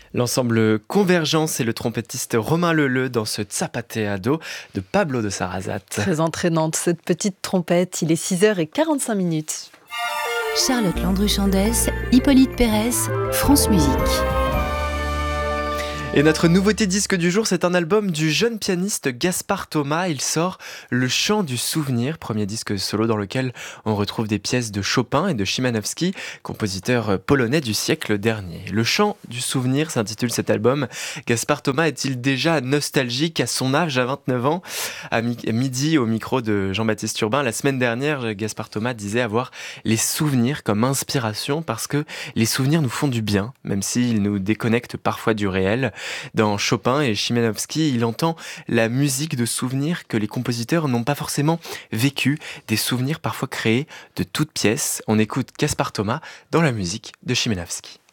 L'ensemble Convergence et le trompettiste Romain Leleu dans ce Zapateado de Pablo de Sarrazat. Très entraînante cette petite trompette, il est 6h45. Charlotte Landru-Chandès, Hippolyte Pérez, France Musique. Et notre nouveauté disque du jour, c'est un album du jeune pianiste Gaspard Thomas. Il sort Le Chant du Souvenir, premier disque solo dans lequel on retrouve des pièces de Chopin et de Szymanowski, compositeurs polonais du siècle dernier. Le Chant du Souvenir s'intitule cet album. Gaspard Thomas est-il déjà nostalgique à son âge, à 29 ans ? À midi, au micro de Jean-Baptiste Urbain, la semaine dernière, Gaspard Thomas disait avoir les souvenirs comme inspiration parce que les souvenirs nous font du bien, même s'ils nous déconnectent parfois du réel. Dans Chopin et Szymanowski, il entend la musique de souvenirs que les compositeurs n'ont pas forcément vécu, des souvenirs parfois créés de toutes pièces. On écoute Gaspard Thomas dans la musique de Szymanowski.